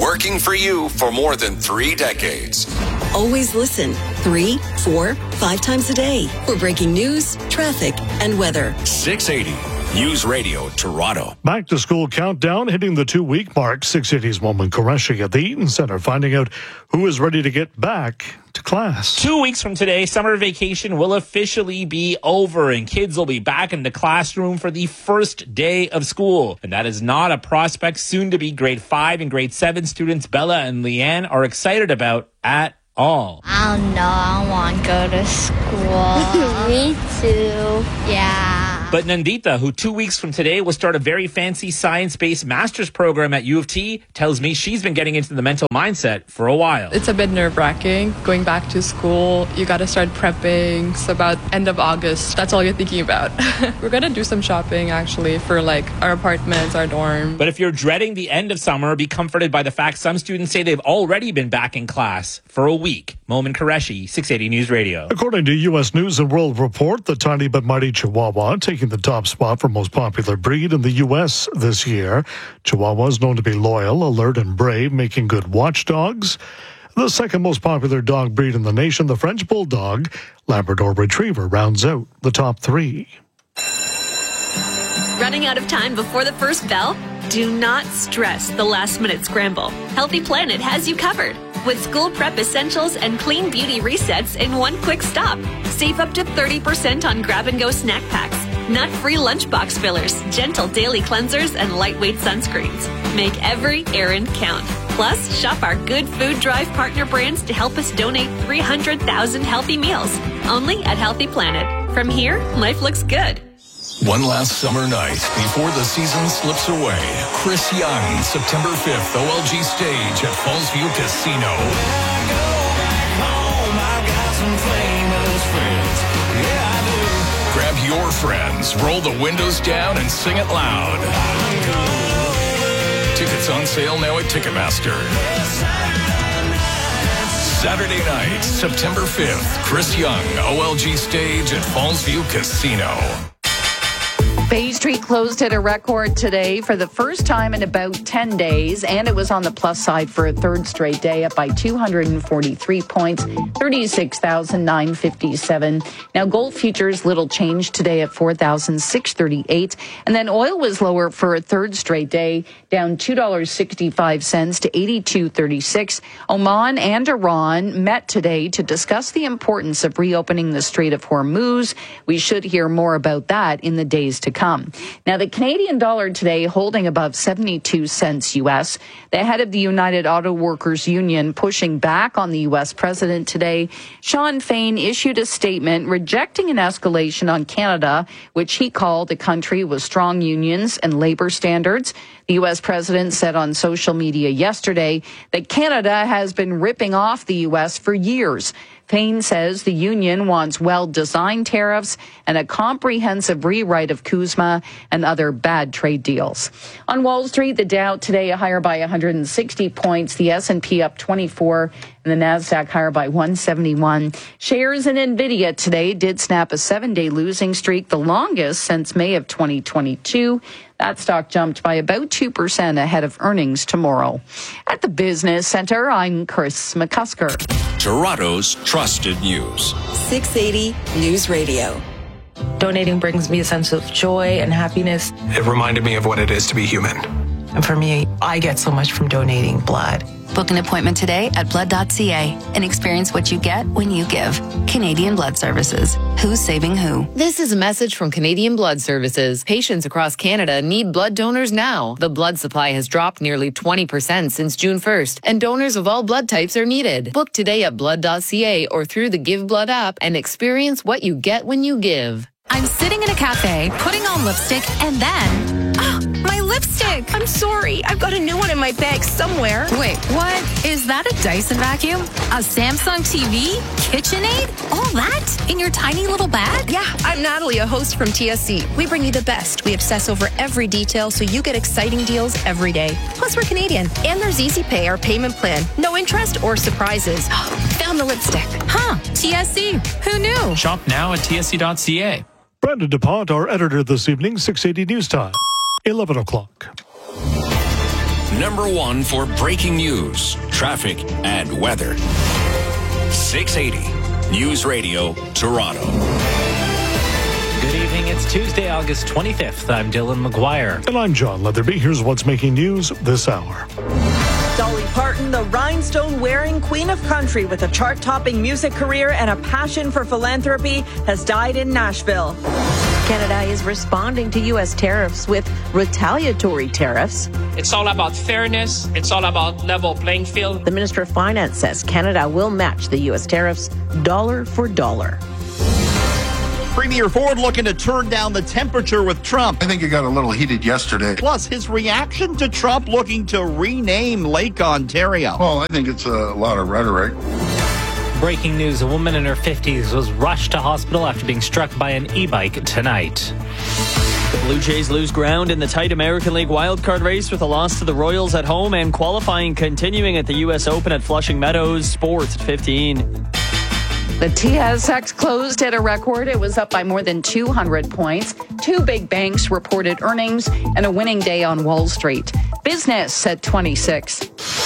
Working for you for more than 3 decades. Always listen 3, 4, 5 times a day for breaking news, traffic, and weather. 680 News Radio Toronto. Back to school countdown hitting the 2-week mark. 680's Momin Qureshi at the Eaton Centre finding out who is ready to get back to class. 2 weeks from today, summer vacation will officially be over and kids will be back in the classroom for the first day of school. And that is not a prospect soon to be grade 5 and grade 7 students Bella and Leanne are excited about at all. I don't know. I want to go to school. Me too. Yeah. But Nandita, who 2 weeks from today will start a very fancy science-based master's program at U of T, tells me she's been getting into the mental mindset for a while. It's a bit nerve-wracking going back to school. You got to start prepping. It's about end of August. That's all you're thinking about. We're going to do some shopping, actually, for like our apartments, our dorm. But if you're dreading the end of summer, be comforted by the fact some students say they've already been back in class for a week. Momin Qureshi, 680 News Radio. According to U.S. News and World Report, the tiny but mighty Chihuahua taking the top spot for most popular breed in the U.S. this year. Chihuahua is known to be loyal, alert, and brave, making good watchdogs. The second most popular dog breed in the nation, the French Bulldog, Labrador Retriever, rounds out the top 3. Running out of time before the first bell? Do not stress the last-minute scramble. Healthy Planet has you covered. With school prep essentials and clean beauty resets in one quick stop. Save up to 30% on grab-and-go snack packs, nut-free lunchbox fillers, gentle daily cleansers, and lightweight sunscreens. Make every errand count. Plus, shop our Good Food Drive partner brands to help us donate 300,000 healthy meals. Only at Healthy Planet. From here, life looks good. One last summer night before the season slips away. Chris Young, September 5th, OLG stage at Fallsview Casino. Grab your friends, roll the windows down, and sing it loud. Tickets on sale now at Ticketmaster. Saturday night, September 5th, Chris Young, OLG stage at Fallsview Casino. Bay Street closed at a record today for the first time in about 10 days, and it was on the plus side for a third straight day, up by 243 points, 36,957. Now, gold futures, little change today at 4,638, and then oil was lower for a third straight day, down $2.65 to 82.36. Oman and Iran met today to discuss the importance of reopening the Strait of Hormuz. We should hear more about that in the days to come. Now, the Canadian dollar today holding above 72 cents U.S. The head of the United Auto Workers Union pushing back on the U.S. president today. Sean Fain issued a statement rejecting an escalation on Canada, which he called a country with strong unions and labor standards. The U.S. president said on social media yesterday that Canada has been ripping off the U.S. for years. Payne says the union wants well-designed tariffs and a comprehensive rewrite of CUSMA and other bad trade deals. On Wall Street, the Dow today higher by 160 points, the S&P up 24, and the Nasdaq higher by 171. Shares in NVIDIA today did snap a 7-day losing streak, the longest since May of 2022. That stock jumped by about 2% ahead of earnings tomorrow. At the Business Center, I'm Chris McCusker. Toronto's trusted news. 680 News Radio. Donating brings me a sense of joy and happiness. It reminded me of what it is to be human. And for me, I get so much from donating blood. Book an appointment today at blood.ca and experience what you get when you give. Canadian Blood Services. Who's saving who? This is a message from Canadian Blood Services. Patients across Canada need blood donors now. The blood supply has dropped nearly 20% since June 1st, and donors of all blood types are needed. Book today at blood.ca or through the Give Blood app and experience what you get when you give. I'm sitting in a cafe, putting on lipstick, and then... my lipstick! I'm sorry. I've got a new one in my bag somewhere. Wait, what? Is that a Dyson vacuum? A Samsung TV? KitchenAid? All that? In your tiny little bag? Yeah, I'm Natalie, a host from TSC. We bring you the best. We obsess over every detail so you get exciting deals every day. Plus, we're Canadian. And there's Easy Pay, our payment plan. No interest or surprises. Found the lipstick. Huh, TSC. Who knew? Shop now at tsc.ca. Brandon DuPont, our editor this evening, 680 News Time, 11 o'clock. #1 for breaking news, traffic, and weather. 680 News Radio, Toronto. Good evening. It's Tuesday, August 25th. I'm Dylan McGuire. And I'm John Leatherby. Here's what's making news this hour. Dolly Parton, the rhinestone-wearing queen of country with a chart-topping music career and a passion for philanthropy, has died in Nashville. Canada is responding to U.S. tariffs with retaliatory tariffs. It's all about fairness. It's all about level playing field. The Minister of Finance says Canada will match the U.S. tariffs dollar for dollar. Premier Ford looking to turn down the temperature with Trump. I think it got a little heated yesterday. Plus, his reaction to Trump looking to rename Lake Ontario. Well, I think it's a lot of rhetoric. Breaking news, a woman in her 50s was rushed to hospital after being struck by an e-bike tonight. The Blue Jays lose ground in the tight American League wildcard race with a loss to the Royals at home, and qualifying continuing at the U.S. Open at Flushing Meadows. Sports at 15. The TSX closed at a record. It was up by more than 200 points. Two big banks reported earnings and a winning day on Wall Street. Business at 26.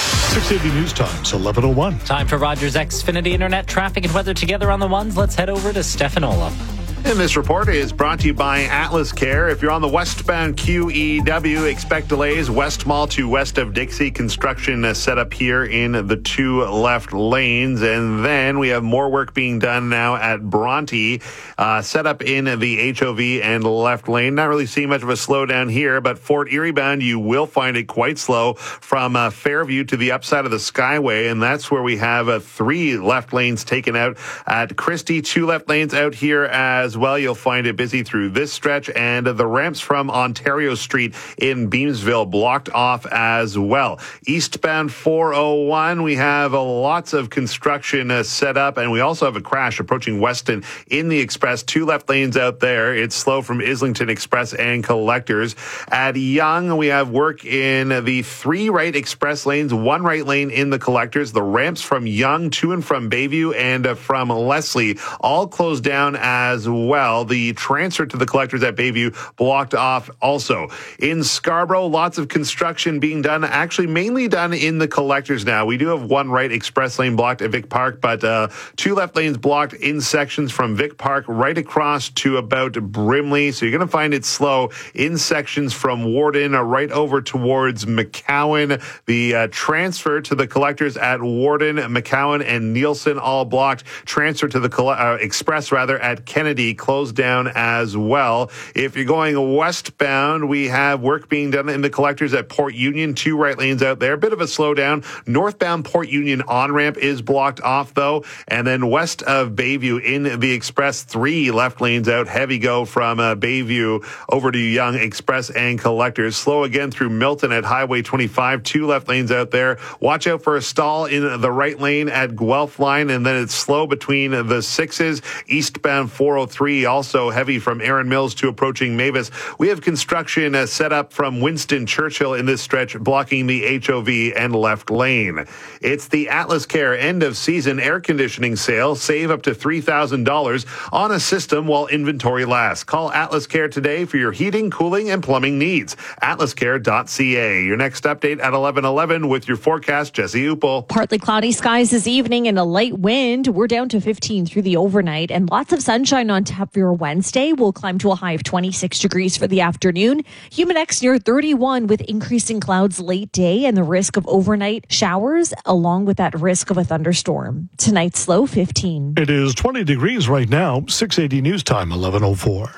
680 News Times, 11:01. Time for Rogers Xfinity Internet traffic and weather together on the ones. Let's head over to Stefanola. And this report is brought to you by Atlas Care. If you're on the westbound QEW, expect delays west mall to west of Dixie. Construction set up here in the two left lanes. And then we have more work being done now at Bronte, set up in the HOV and left lane. Not really seeing much of a slowdown here, but Fort Erie bound, you will find it quite slow from Fairview to the upside of the Skyway. And that's where we have 3 left lanes taken out at Christie, 2 left lanes out here as well. You'll find it busy through this stretch, and the ramps from Ontario Street in Beamsville blocked off as well. Eastbound 401, we have lots of construction set up, and we also have a crash approaching Weston in the Express. 2 left lanes out there. It's slow from Islington Express and Collectors. At Yonge, we have work in the 3 right express lanes, 1 right lane in the Collectors. The ramps from Yonge to and from Bayview and from Leslie all closed down as well. The transfer to the Collectors at Bayview blocked off also. In Scarborough, lots of construction being done, actually mainly done in the Collectors now. We do have 1 right express lane blocked at Vic Park, but 2 left lanes blocked in sections from Vic Park right across to about Brimley. So you're going to find it slow in sections from Warden right over towards McCowan. The transfer to the Collectors at Warden, McCowan, and Nielsen all blocked. Transfer to the Express at Kennedy closed down as well. If you're going westbound, we have work being done in the Collectors at Port Union, 2 right lanes out there. A bit of a slowdown. Northbound Port Union on-ramp is blocked off, though. And then west of Bayview in the Express, 3 left lanes out. Heavy go from Bayview over to Yonge Express and Collectors. Slow again through Milton at Highway 25, 2 left lanes out there. Watch out for a stall in the right lane at Guelph Line, and then it's slow between the 6s. Eastbound 403, also heavy from Erin Mills to approaching Mavis. We have construction set up from Winston Churchill in this stretch, blocking the HOV and left lane. It's the Atlas Care end of season air conditioning sale. Save up to $3,000 on a system while inventory lasts. Call Atlas Care today for your heating, cooling, and plumbing needs. atlascare.ca. Your next update at 11:11 with your forecast, Jesse Upel. Partly cloudy skies this evening and a light wind. We're down to 15 through the overnight, and lots of sunshine on tap for your Wednesday. We'll climb to a high of 26 degrees for the afternoon. Humidex near 31 with increasing clouds late day and the risk of overnight showers, along with that risk of a thunderstorm. Tonight's low 15. It is 20 degrees right now. 680 News Time, 11:04.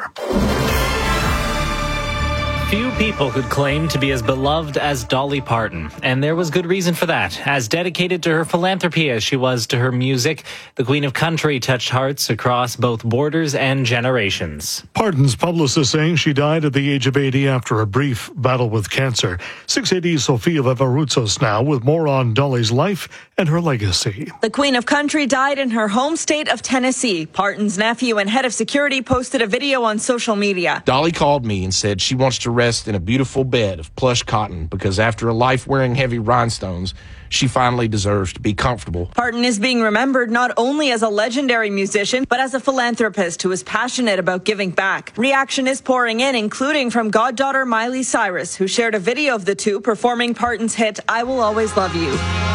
Few people could claim to be as beloved as Dolly Parton, and there was good reason for that. As dedicated to her philanthropy as she was to her music, the Queen of Country touched hearts across both borders and generations. Parton's publicist saying she died at the age of 80 after a brief battle with cancer. 680's Sophia Vavarutsos now with more on Dolly's life and her legacy. The Queen of Country died in her home state of Tennessee. Parton's nephew and head of security posted a video on social media. Dolly called me and said she wants to rest in a beautiful bed of plush cotton because after a life wearing heavy rhinestones, she finally deserves to be comfortable. Parton is being remembered not only as a legendary musician, but as a philanthropist who is passionate about giving back. Reaction is pouring in, including from goddaughter Miley Cyrus, who shared a video of the two performing Parton's hit, I Will Always Love You.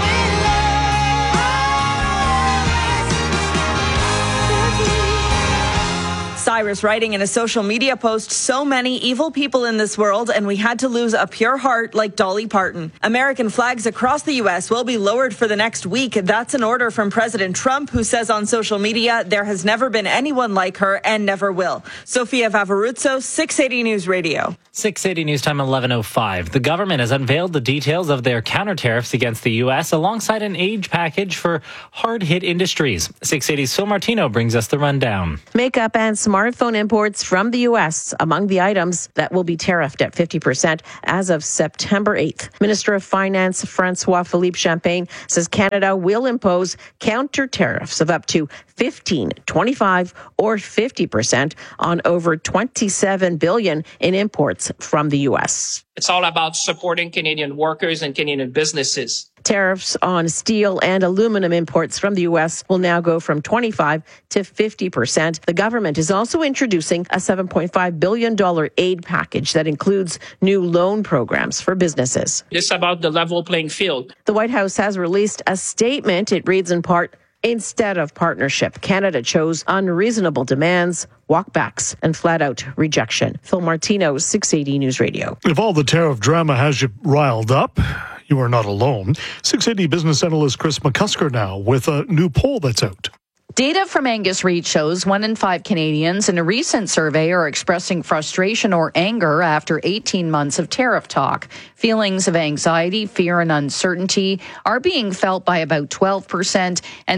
Cyrus writing in a social media post, so many evil people in this world and we had to lose a pure heart like Dolly Parton. American flags across the U.S. will be lowered for the next week. That's an order from President Trump, who says on social media there has never been anyone like her and never will. Sofia Vavaruzzo, 680 News Radio. 680 News Time 11:05. The government has unveiled the details of their counter tariffs against the U.S. alongside an aid package for hard-hit industries. 680's Phil Martino brings us the rundown. Makeup and smartphone imports from the U.S. among the items that will be tariffed at 50% as of September 8th. Minister of Finance Francois-Philippe Champagne says Canada will impose counter tariffs of up to 15, 25, or 50% on over $27 billion in imports from the U.S. It's all about supporting Canadian workers and Canadian businesses. Tariffs on steel and aluminum imports from the U.S. will now go from 25 to 50%. The government is also introducing a $7.5 billion aid package that includes new loan programs for businesses. It's about the level playing field. The White House has released a statement. It reads in part, instead of partnership, Canada chose unreasonable demands, walkbacks, and flat-out rejection. Phil Martino, 680 News Radio. If all the tariff drama has you riled up, you are not alone. 680 business analyst Chris McCusker now with a new poll that's out. Data from Angus Reid shows 1 in 5 Canadians in a recent survey are expressing frustration or anger after 18 months of tariff talk. Feelings of anxiety, fear, and uncertainty are being felt by about 12%, and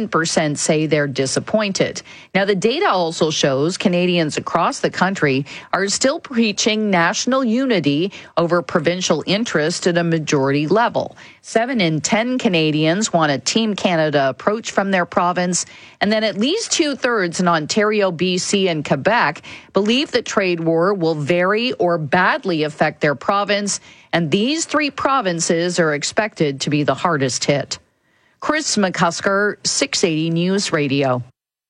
7% say they're disappointed. Now, the data also shows Canadians across the country are still preaching national unity over provincial interest at a majority level. 7 in 10 Canadians want a Team Canada approach from their province, and then at least 2/3 in Ontario, BC, and Quebec believe the trade war will very or badly affect their province, and these 3 provinces are expected to be the hardest hit. Chris McCusker, 680 News Radio.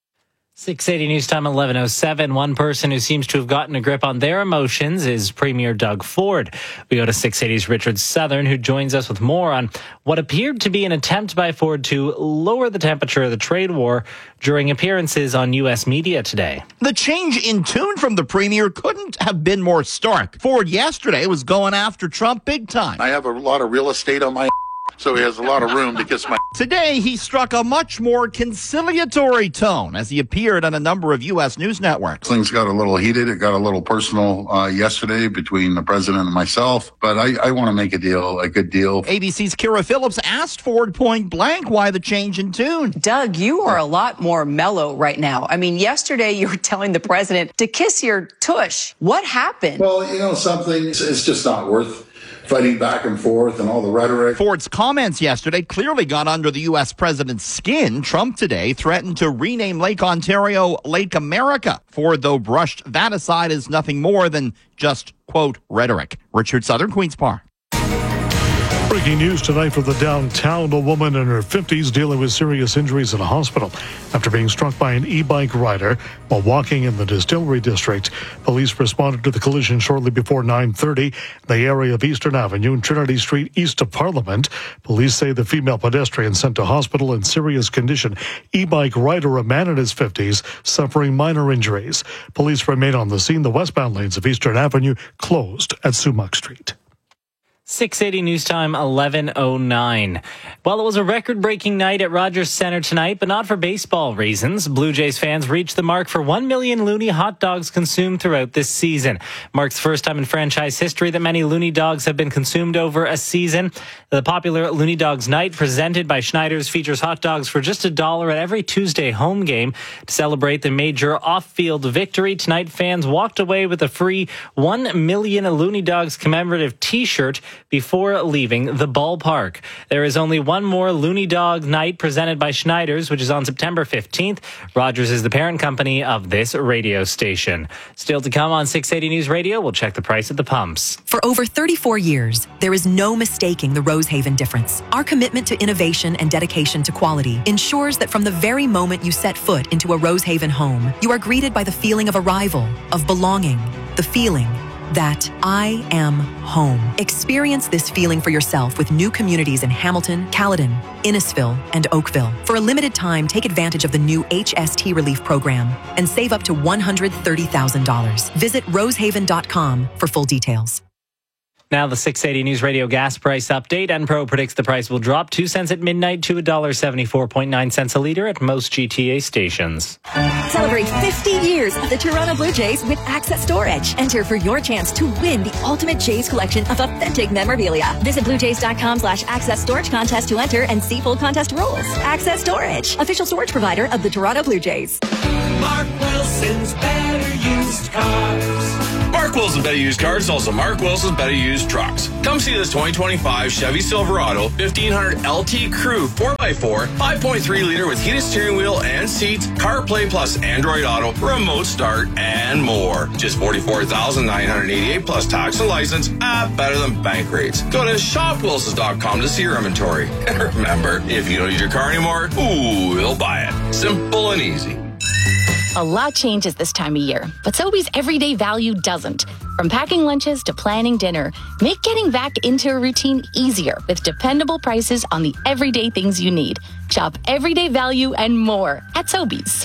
680 News Time 11:07. One person who seems to have gotten a grip on their emotions is Premier Doug Ford. We go to 680's Richard Southern, who joins us with more on what appeared to be an attempt by Ford to lower the temperature of the trade war during appearances on U.S. media today. The change in tune from the Premier couldn't have been more stark. Ford yesterday was going after Trump big time. I have a lot of real estate on my so he has a lot of room to kiss my. Today, he struck a much more conciliatory tone as he appeared on a number of U.S. news networks. Things got a little heated. It got a little personal yesterday between the president and myself, but I want to make a good deal. ABC's Kara Phillips asked Ford point blank why the change in tune. Doug, you are a lot more mellow right now. I mean, yesterday you were telling the president to kiss your tush. What happened? Well, you know something, it's just not worth fighting back and forth and all the rhetoric. Ford's comments yesterday clearly got under the U.S. president's skin. Trump today threatened to rename Lake Ontario Lake America. Ford, though, brushed that aside as nothing more than just, quote, rhetoric. Richard Southern, Queen's Park. Breaking news tonight from the downtown. A woman in her 50s dealing with serious injuries in a hospital after being struck by an e-bike rider while walking in the Distillery District. Police responded to the collision shortly before 9:30 in the area of Eastern Avenue and Trinity Street east of Parliament. Police say the female pedestrian sent to hospital in serious condition. E-bike rider, a man in his 50s, suffering minor injuries. Police remain on the scene. The westbound lanes of Eastern Avenue closed at Sumac Street. 680 News Time 11:09. Well, it was a record-breaking night at Rogers Centre tonight, but not for baseball reasons. Blue Jays fans reached the mark for 1 million Looney hot dogs consumed throughout this season. Marks the first time in franchise history that many Looney dogs have been consumed over a season. The popular Looney Dogs Night, presented by Schneider's, features hot dogs for just $1 at every Tuesday home game. To celebrate the major off-field victory tonight, fans walked away with a free 1 million Looney Dogs commemorative T-shirt before leaving the ballpark. There is only one more Looney Dog night presented by Schneider's, which is on September 15th. Rogers is the parent company of this radio station. Still to come on 680 News Radio, we'll check the price at the pumps. For over 34 years, there is no mistaking the Rosehaven difference. Our commitment to innovation and dedication to quality ensures that from the very moment you set foot into a Rosehaven home, you are greeted by the feeling of arrival, of belonging, the feeling that I am home. Experience this feeling for yourself with new communities in Hamilton, Caledon, Innisfil, and Oakville. For a limited time, take advantage of the new HST Relief Program and save up to $130,000. Visit rosehaven.com for full details. Now the 680 News Radio gas price update. Enpro predicts the price will drop 2 cents at midnight to $1.74.9 a litre at most GTA stations. Celebrate 50 years of the Toronto Blue Jays with Access Storage. Enter for your chance to win the ultimate Jays collection of authentic memorabilia. Visit bluejays.com/access storage contest to enter and see full contest rules. Access Storage, official storage provider of the Toronto Blue Jays. Mark Wilson's Better Used Cars. Mark Wilson Better Used Cars is also Mark Wilson's Better Used Trucks. Come see this 2025 Chevy Silverado 1500 LT Crew 4x4, 5.3 liter with heated steering wheel and seats, CarPlay plus Android Auto, remote start, and more. Just $44,988 plus tax and license at better than bank rates. Go to shopwilsons.com to see your inventory. And remember, if you don't use your car anymore, we'll buy it. Simple and easy. A lot changes this time of year, but Sobeys everyday value doesn't. From packing lunches to planning dinner, make getting back into a routine easier with dependable prices on the everyday things you need. Shop everyday value and more at Sobeys.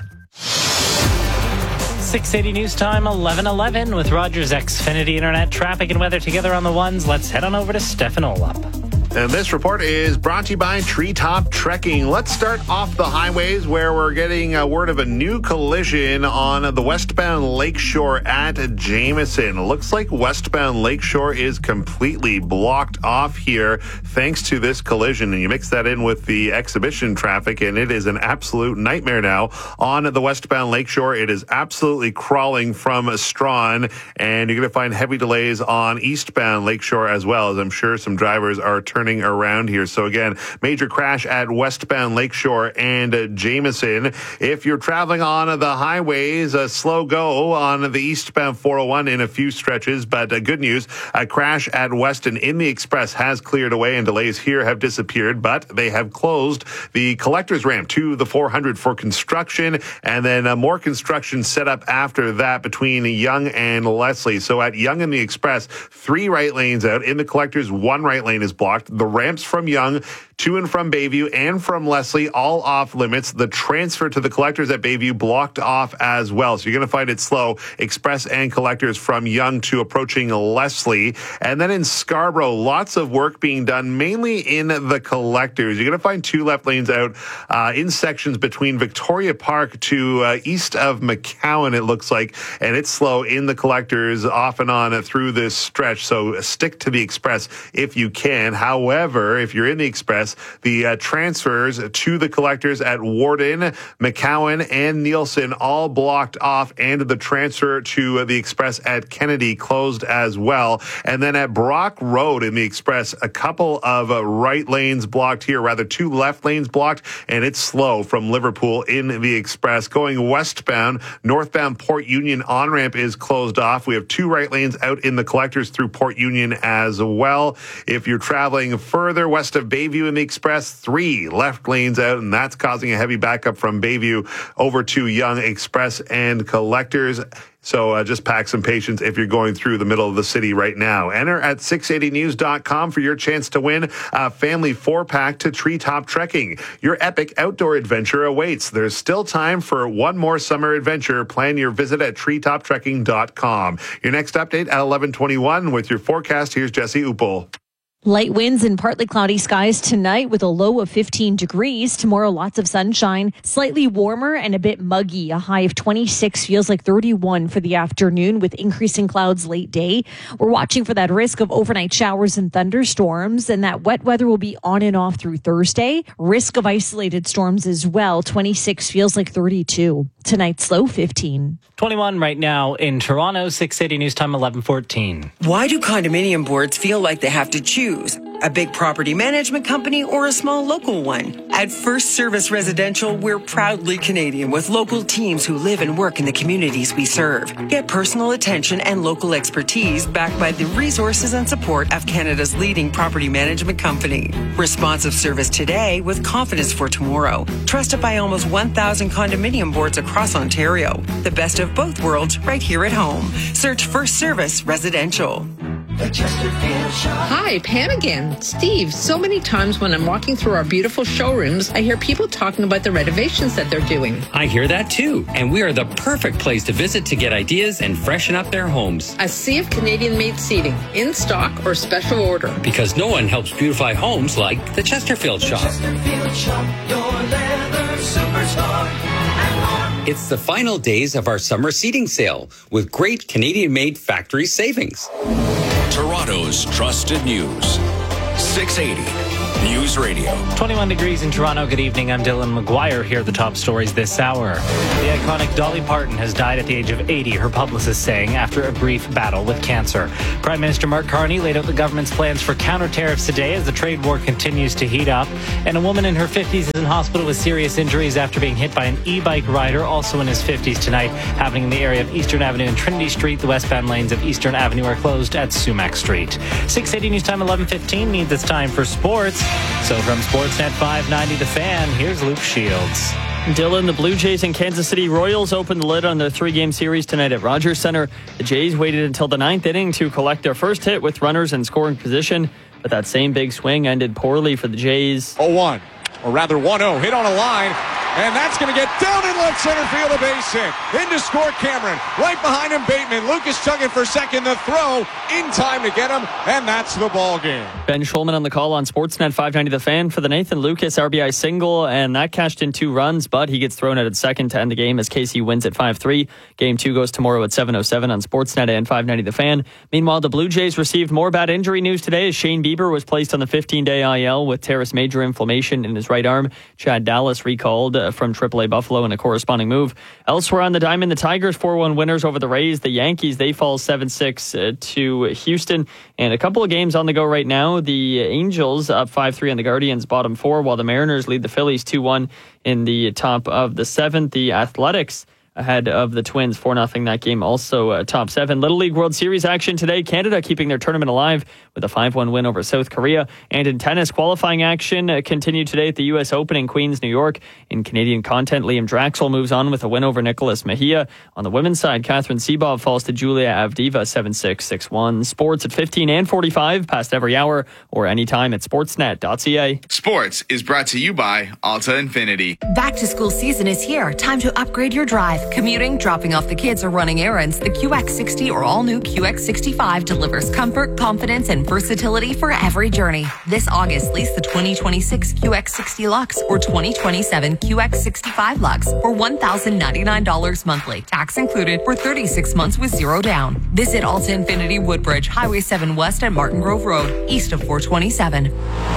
680 News Time, 11:11 with Rogers Xfinity Internet. Traffic and weather together on the ones. Let's head on over to Stefan Olap. And this report is brought to you by Treetop Trekking. Let's start off the highways where we're getting word of a new collision on the westbound Lakeshore at Jameson. Looks like westbound Lakeshore is completely blocked off here thanks to this collision. And you mix that in with the exhibition traffic, and it is an absolute nightmare now on the westbound Lakeshore. It is absolutely crawling from Strawn, and you're going to find heavy delays on eastbound Lakeshore as well, as I'm sure some drivers are turning around here. So again, major crash at westbound Lakeshore and Jameson. If you're traveling on the highways, a slow go on the eastbound 401 in a few stretches, but good news, a crash at Weston in the Express has cleared away and delays here have disappeared, but they have closed the collector's ramp to the 400 for construction, and then more construction set up after that between Yonge and Leslie. So at Yonge and the Express, 3 right lanes out. In the collector's, 1 right lane is blocked. The ramps from Yonge to and from Bayview and from Leslie, all off limits. The transfer to the collectors at Bayview blocked off as well. So you're going to find it slow, Express and collectors from Yonge to approaching Leslie. And then in Scarborough, lots of work being done, mainly in the collectors. You're going to find 2 left lanes out in sections between Victoria Park to east of McCowan, it looks like. And it's slow in the collectors off and on through this stretch. So stick to the Express if you can. However, if you're in the Express, the transfers to the collectors at Warden, McCowan, and Nielsen all blocked off, and the transfer to the Express at Kennedy closed as well. And then at Brock Road in the Express, a couple of right lanes blocked here, rather 2 left lanes blocked, and it's slow from Liverpool in the Express. Going westbound, northbound Port Union on-ramp is closed off. We have 2 right lanes out in the collectors through Port Union as well. If you're traveling further west of Bayview in the Express, 3 left lanes out, and that's causing a heavy backup from Bayview over to Yonge Express and collectors. So just pack some patience if you're going through the middle of the city right now. Enter at 680news.com for your chance to win a family 4-pack to Treetop Trekking. Your epic outdoor adventure awaits. There's still time for one more summer adventure. Plan your visit at treetoptrekking.com. Your next update at 11:21 with your forecast. Here's Jesse Uppel. Light winds and partly cloudy skies tonight with a low of 15 degrees. Tomorrow, lots of sunshine, slightly warmer and a bit muggy. A high of 26 feels like 31 for the afternoon with increasing clouds late day. We're watching for that risk of overnight showers and thunderstorms, and that wet weather will be on and off through Thursday. Risk of isolated storms as well. 26 feels like 32. Tonight's low 15. 21 right now in Toronto, 680 News Time 11:14. Why do condominium boards feel like they have to choose? A big property management company or a small local one? At First Service Residential, we're proudly Canadian with local teams who live and work in the communities we serve. Get personal attention and local expertise backed by the resources and support of Canada's leading property management company. Responsive service today with confidence for tomorrow. Trusted by almost 1,000 condominium boards across Ontario. The best of both worlds right here at home. Search First Service Residential. Hi, Pam again. Steve, so many times when I'm walking through our beautiful showrooms, I hear people talking about the renovations that they're doing. I hear that too, and we are the perfect place to visit to get ideas and freshen up their homes. A sea of Canadian-made seating, in stock or special order. Because no one helps beautify homes like the Chesterfield Shop. Chesterfield Shop, your leather superstar. It's the final days of our summer seating sale with great Canadian-made factory savings. Toronto's trusted news. 680 News Radio. 21 degrees in Toronto. Good evening. I'm Dylan McGuire. Here are the top stories this hour. The iconic Dolly Parton has died at the age of 80, her publicist saying, after a brief battle with cancer. Prime Minister Mark Carney laid out the government's plans for counter-tariffs today as the trade war continues to heat up. And a woman in her 50s is in hospital with serious injuries after being hit by an e-bike rider, also in his 50s tonight, happening in the area of Eastern Avenue and Trinity Street. The westbound lanes of Eastern Avenue are closed at Sumac Street. 680 News Time 11:15 means it's time for sports. So from Sportsnet 590 The Fan, here's Luke Shields. Dylan, the Blue Jays and Kansas City Royals opened the lid on their 3-game series tonight at Rogers Center. The Jays waited until the 9th inning to collect their first hit with runners in scoring position, but that same big swing ended poorly for the Jays. 0-1, or rather 1-0, hit on a line. And that's going to get down in left center field, a base hit. In to score Cameron. Right behind him, Bateman. Lucas chugging for second. The throw in time to get him. And that's the ball game. Ben Schulman on the call on Sportsnet 590 The Fan for the Nathan Lucas RBI single. And that cashed in 2 runs, but he gets thrown out at second to end the game as KC wins at 5-3. Game 2 goes tomorrow at 7:07 on Sportsnet and 590 The Fan. Meanwhile, the Blue Jays received more bad injury news today as Shane Bieber was placed on the 15-day IL with teres major inflammation in his right arm. Chad Dallas recalled from AAA Buffalo in a corresponding move. Elsewhere on the diamond, the Tigers 4-1 winners over the Rays. The Yankees, they fall 7-6 to Houston. And a couple of games on the go right now. The Angels up 5-3 on the Guardians, bottom 4, while the Mariners lead the Phillies 2-1 in the top of the 7th. The Athletics ahead of the Twins 4-0 that game, also top 7. Little League World Series action today. Canada keeping their tournament alive with a 5-1 win over South Korea. And in tennis, qualifying action continued today at the U.S. Open in Queens, New York. In Canadian content, Liam Draxel moves on with a win over Nicholas Mejia. On the women's side, Catherine Seabov falls to Julia Avdiva 7-6, 6-1. Sports at 15 and 45, past every hour or anytime at sportsnet.ca. Sports is brought to you by Alta Infinity. Back to school season is here. Time to upgrade your drive. Commuting, dropping off the kids, or running errands, the QX60 or all-new QX65 delivers comfort, confidence, and versatility for every journey. This August, lease the 2026 QX60 Lux or 2027 QX65 Lux for $1,099 monthly. Tax included for 36 months with 0 down. Visit Alta Infinity Woodbridge, Highway 7 West at Martin Grove Road, east of 427.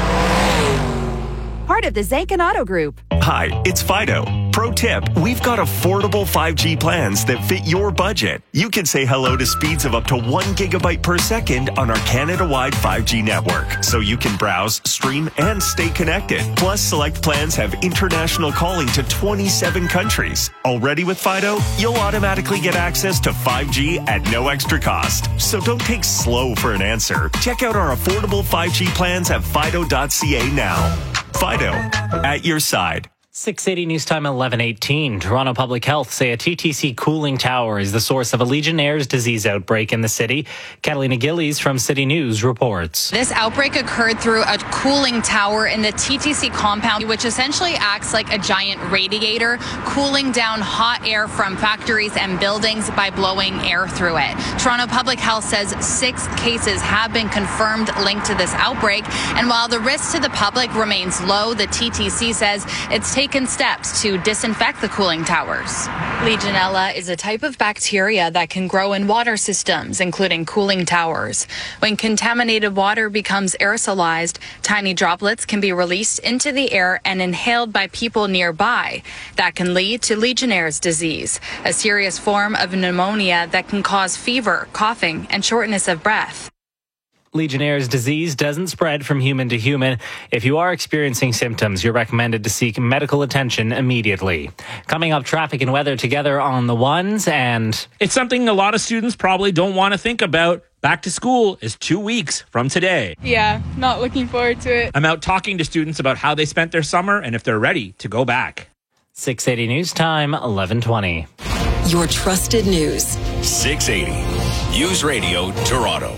Part of the Zankin Auto Group. Hi, it's Fido. Pro tip, we've got affordable 5G plans that fit your budget. You can say hello to speeds of up to 1 gigabyte per second on our Canada-wide 5G network, so you can browse, stream, and stay connected. Plus, select plans have international calling to 27 countries. Already with Fido, you'll automatically get access to 5G at no extra cost. So don't take slow for an answer. Check out our affordable 5G plans at fido.ca now. Fido, at your side. 680 News Time 11:18. Toronto Public Health say a TTC cooling tower is the source of a Legionnaire's disease outbreak in the city. Catalina Gillies from City News reports. This outbreak occurred through a cooling tower in the TTC compound, which essentially acts like a giant radiator, cooling down hot air from factories and buildings by blowing air through it. Toronto Public Health says 6 cases have been confirmed linked to this outbreak. And while the risk to the public remains low, the TTC says it's taken steps to disinfect the cooling towers. Legionella is a type of bacteria that can grow in water systems, including cooling towers. When contaminated water becomes aerosolized, tiny droplets can be released into the air and inhaled by people nearby. That can lead to Legionnaire's disease, a serious form of pneumonia that can cause fever, coughing, and shortness of breath. Legionnaire's disease doesn't spread from human to human. If you are experiencing symptoms, you're recommended to seek medical attention immediately. Coming up, traffic and weather together on the ones, and it's something a lot of students probably don't want to think about. Back to school is 2 weeks from today. Yeah, not looking forward to it. I'm out talking to students about how they spent their summer and if they're ready to go back. 680 News Time, 11:20. Your trusted news. 680 News Radio Toronto.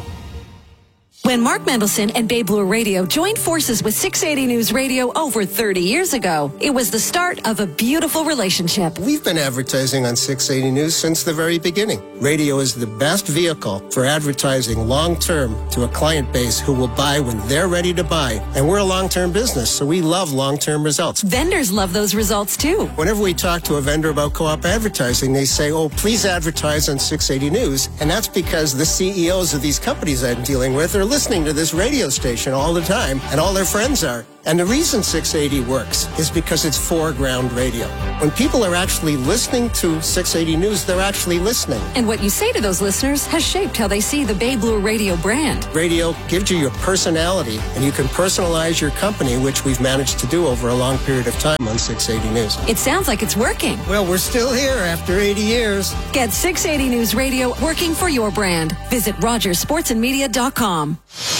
When Mark Mendelson and Bay Bloor Radio joined forces with 680 News Radio over 30 years ago, it was the start of a beautiful relationship. We've been advertising on 680 News since the very beginning. Radio is the best vehicle for advertising long-term to a client base who will buy when they're ready to buy. And we're a long-term business, so we love long-term results. Vendors love those results too. Whenever we talk to a vendor about co-op advertising, they say, oh, please advertise on 680 News. And that's because the CEOs of these companies I'm dealing with are listening to this radio station all the time, and all their friends are. And the reason 680 works is because it's foreground radio. When people are actually listening to 680 News, they're actually listening. And what you say to those listeners has shaped how they see the Bay Bloor Radio brand. Radio gives you your personality, and you can personalize your company, which we've managed to do over a long period of time on 680 News. It sounds like it's working. Well, we're still here after 80 years. Get 680 News Radio working for your brand. Visit RogersSportsandMedia.com.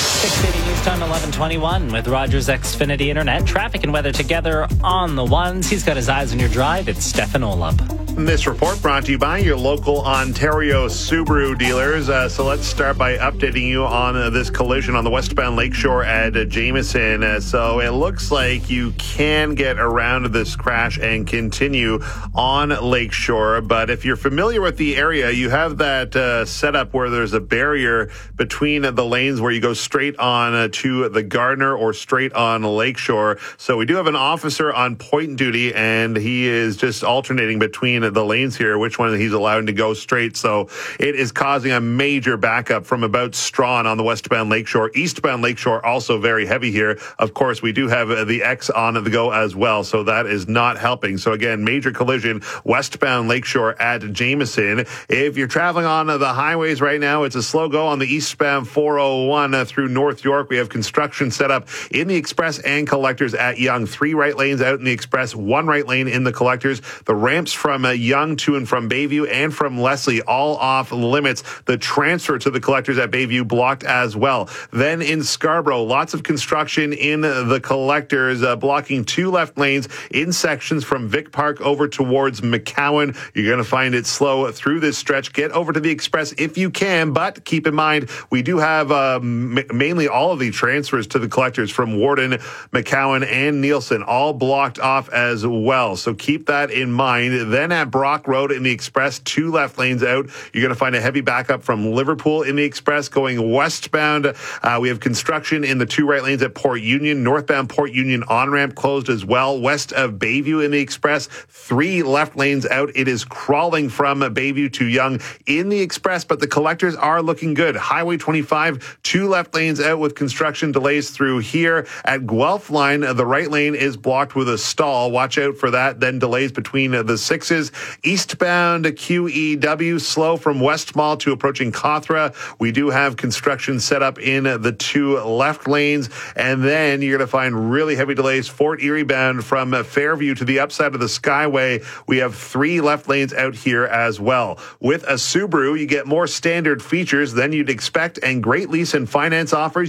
680 News Time 11:21 with Rogers Xfinity Internet. Traffic and weather together on the ones. He's got his eyes on your drive. It's Stefan Olub. This report brought to you by your local Ontario Subaru dealers. So let's start by updating you on this collision on the westbound Lakeshore at Jameson. So it looks like you can get around this crash and continue on Lakeshore. But if you're familiar with the area, you have that setup where there's a barrier between the lanes where you go straight on to the Gardner or straight on Lakeshore. So we do have an officer on point duty, and he is just alternating between the lanes here, which one he's allowed to go straight. So it is causing a major backup from about Strawn on the westbound Lakeshore. Eastbound Lakeshore also very heavy here. Of course, we do have the X on the go as well, so that is not helping. So again, major collision westbound Lakeshore at Jameson. If you're traveling on the highways right now, it's a slow go on the eastbound 401 through North York. We have construction set up in the Express and Collectors at Yonge. 3 right lanes out in the Express, 1 right lane in the Collectors. The ramps from Yonge to and from Bayview and from Leslie all off limits. The transfer to the Collectors at Bayview blocked as well. Then in Scarborough, lots of construction in the Collectors, blocking 2 left lanes in sections from Vic Park over towards McCowan. You're going to find it slow through this stretch. Get over to the Express if you can, but keep in mind, we do have mainly all of the transfers to the Collectors from Warden, McCowan, and Nielsen all blocked off as well. So keep that in mind. Then at Brock Road in the Express, 2 left lanes out. You're going to find a heavy backup from Liverpool in the Express going westbound. We have construction in the 2 right lanes at Port Union. Northbound Port Union on-ramp closed as well. West of Bayview in the Express, 3 left lanes out. It is crawling from Bayview to Yonge in the Express, but the Collectors are looking good. Highway 25, 2 left lanes out with construction delays through here. At Guelph Line, the right lane is blocked with a stall. Watch out for that. Then delays between the 6s. Eastbound QEW, slow from West Mall to approaching Cawthra. We do have construction set up in the 2 left lanes. And then you're going to find really heavy delays. Fort Erie bound from Fairview to the upside of the Skyway. We have 3 left lanes out here as well. With a Subaru, you get more standard features than you'd expect and great lease and finance offers you won't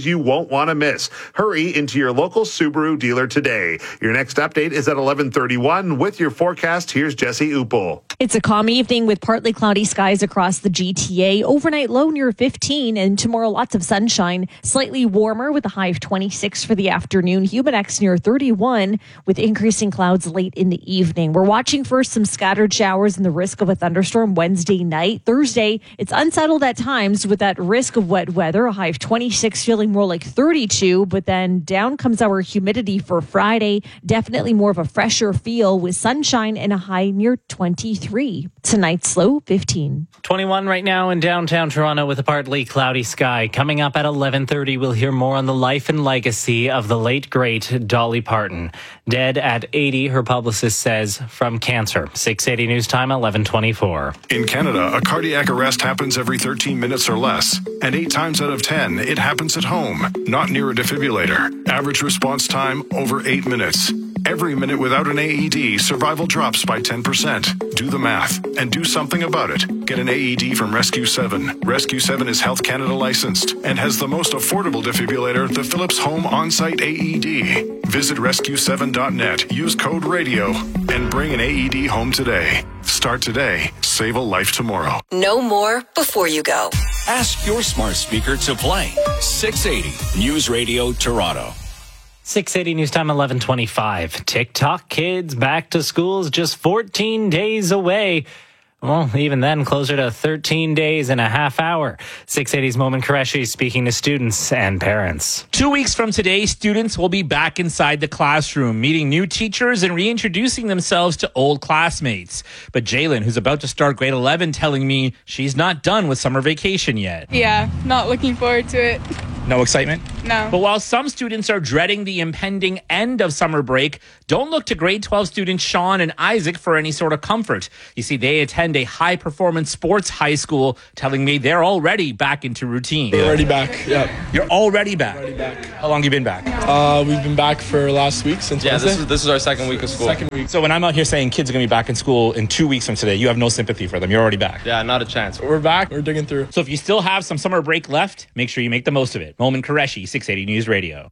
won't want to miss. Hurry into your local Subaru dealer today. Your next update is at 11:31. With your forecast, here's Jesse Upel. It's a calm evening with partly cloudy skies across the GTA. Overnight low near 15, and tomorrow lots of sunshine. Slightly warmer with a high of 26 for the afternoon. Humidex near 31 with increasing clouds late in the evening. We're watching for some scattered showers and the risk of a thunderstorm Wednesday night. Thursday, it's unsettled at times with that risk of wet weather. A high of 26, feeling more like 32, but then down comes our humidity for Friday. Definitely more of a fresher feel with sunshine and a high near 23. Tonight's low 15. 21 right now in downtown Toronto with a partly cloudy sky. Coming up at 11:30, we'll hear more on the life and legacy of the late, great Dolly Parton. Dead at 80, her publicist says, from cancer. 680 News Time, 11:24. In Canada, a cardiac arrest happens every 13 minutes or less. And 8 times out of 10, it happens at home, not near a defibrillator. Average response time, over 8 minutes. Every minute without an AED, survival drops by 10%. Do the math and do something about it. Get an AED from Rescue 7. Rescue 7 is Health Canada licensed and has the most affordable defibrillator, the Philips Home On-Site AED. Visit rescue7.net, use code RADIO, and bring an AED home today. Start today, save a life tomorrow. Know more before you go. Ask your smart speaker to play 680 News Radio Toronto. 680 News Time, 11:25. TikTok kids back to school's just 14 days away. Well, even then, closer to 13 days and a half hour. 680's Momin Qureshi speaking to students and parents. 2 weeks from today, students will be back inside the classroom, meeting new teachers and reintroducing themselves to old classmates. But Jalen, who's about to start grade 11, telling me she's not done with summer vacation yet. Yeah, not looking forward to it. No excitement? No. But while some students are dreading the impending end of summer break, don't look to grade 12 students Sean and Isaac for any sort of comfort. You see, they attend a high-performance sports high school, telling me they're already back into routine. We're already back, yeah. You're already back? Already back. How long have you been back? We've been back for last week since Wednesday. This is our second week of school. Second week. So when I'm out here saying kids are going to be back in school in 2 weeks from today, you have no sympathy for them. You're already back. Yeah, not a chance. We're back. We're digging through. So if you still have some summer break left, make sure you make the most of it. Momin Qureshi, 680 News Radio.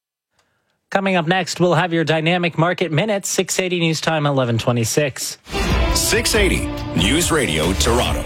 Coming up next, we'll have your Dynamic Market Minutes, 680 News Time, 11:26. 680 News Radio Toronto.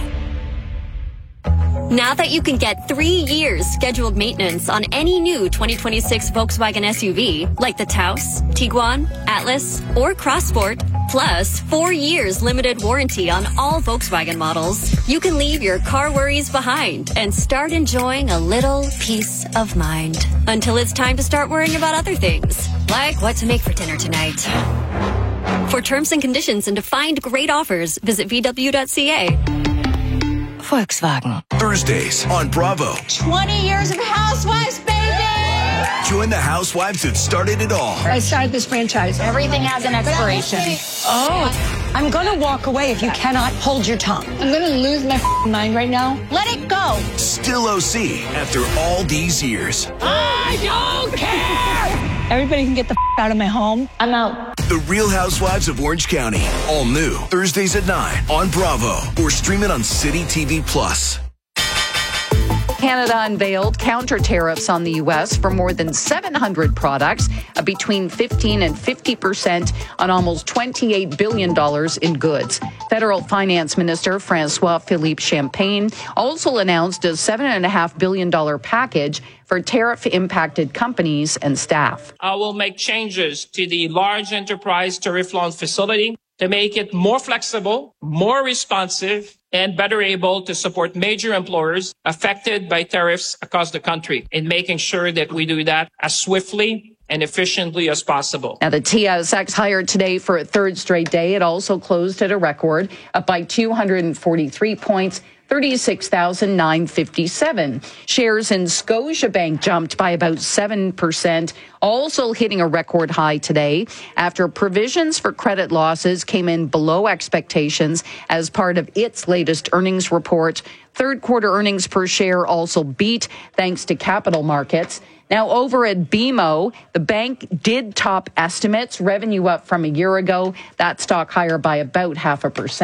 Now that you can get 3 years scheduled maintenance on any new 2026 Volkswagen SUV, like the Taos, Tiguan, Atlas, or Crossport, plus 4 years limited warranty on all Volkswagen models, you can leave your car worries behind and start enjoying a little peace of mind. Until it's time to start worrying about other things, like what to make for dinner tonight. For terms and conditions and to find great offers, visit VW.ca. Volkswagen. Thursdays on Bravo. 20 years of Housewives, baby! Join the housewives that started it all. I started this franchise. Everything has an expiration. Oh, I'm gonna walk away if you cannot hold your tongue. I'm gonna lose my mind right now. Let it go. Still OC after all these years. I don't care! Everybody can get the out of my home. I'm out. The Real Housewives of Orange County. All new. Thursdays at 9 on Bravo. Or stream it on City TV Plus. Canada unveiled counter tariffs on the U.S. for more than 700 products, between 15 and 50% on almost $28 billion in goods. Federal Finance Minister François-Philippe Champagne also announced a $7.5 billion package for tariff-impacted companies and staff. I will make changes to the large enterprise tariff loan facility to make it more flexible, more responsive, and better able to support major employers affected by tariffs across the country, in making sure that we do that as swiftly and efficiently as possible. Now, the TSX hired today for a third straight day. It also closed at a record, up by 243 points, 36,957. Shares in Scotiabank jumped by about 7%, also hitting a record high today after provisions for credit losses came in below expectations as part of its latest earnings report. Third quarter earnings per share also beat thanks to capital markets. Now, over at BMO, the bank did top estimates, revenue up from a year ago. That stock higher by about 0.5%.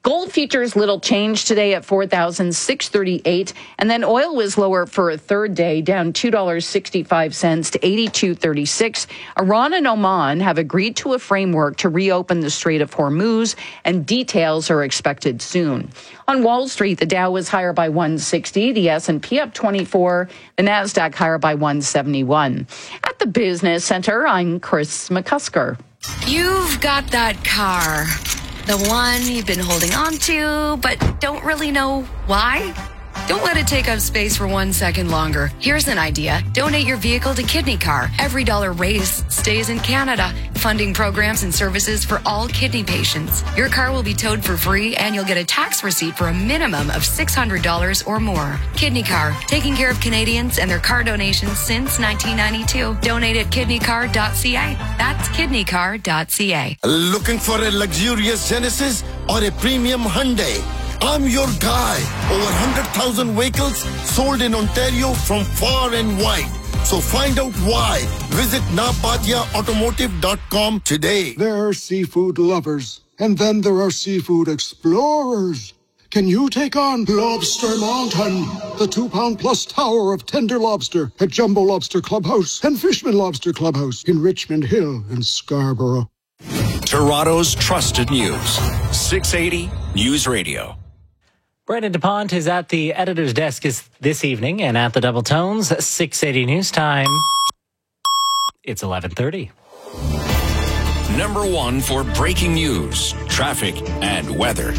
Gold features little change today at $4,638, and then oil was lower for a third day, down $2.65 to $82.36. Iran and Oman have agreed to a framework to reopen the Strait of Hormuz, and details are expected soon. On Wall Street, the Dow was higher by 160, the S&P up 24, the Nasdaq higher by 171. At the Business Center, I'm Chris McCusker. You've got that car. The one you've been holding on to, but don't really know why? Don't let it take up space for 1 second longer. Here's an idea. Donate your vehicle to Kidney Car. Every dollar raised stays in Canada, funding programs and services for all kidney patients. Your car will be towed for free, and you'll get a tax receipt for a minimum of $600 or more. Kidney Car, taking care of Canadians and their car donations since 1992. Donate at kidneycar.ca. That's kidneycar.ca. Looking for a luxurious Genesis or a premium Hyundai? I'm your guy. Over 100,000 vehicles sold in Ontario from far and wide. So find out why. Visit napatiaautomotive.com today. There are seafood lovers, and then there are seafood explorers. Can you take on Lobster Mountain, the 2-pound-plus tower of tender lobster at Jumbo Lobster Clubhouse and Fishman Lobster Clubhouse in Richmond Hill and Scarborough? Toronto's trusted news. 680 News Radio. Brendan DuPont is at the editor's desk this evening, and at the Double Tones, 680 News Time. It's 11:30. Number one for breaking news, traffic, and weather.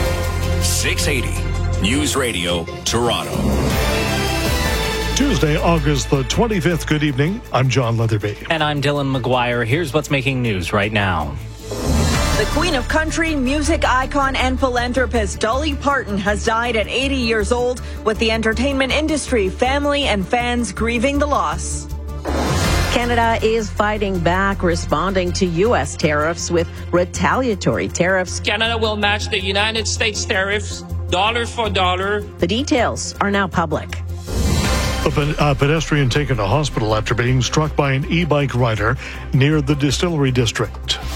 680 News Radio, Toronto. Tuesday, August the 25th. Good evening. I'm John Leatherby. And I'm Dylan McGuire. Here's what's making news right now. The Queen of Country, music icon, and philanthropist Dolly Parton has died at 80 years old, with the entertainment industry, family, and fans grieving the loss. Canada is fighting back, responding to U.S. tariffs with retaliatory tariffs. Canada will match the United States tariffs, dollar for dollar. The details are now public. A pedestrian taken to hospital after being struck by an e-bike rider near the Distillery District.